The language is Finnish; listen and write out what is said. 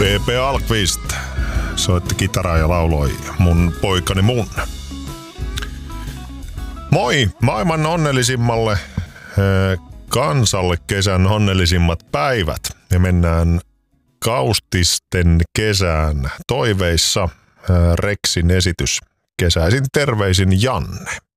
P.P. Alkvist soitti kitaraa ja lauloi Mun poikani mun. Moi maailman onnellisimmalle kansalle kesän onnellisimmat päivät. Ja mennään Kaustisten kesään toiveissa Rexin esitys. Kesäisin terveisin Janne.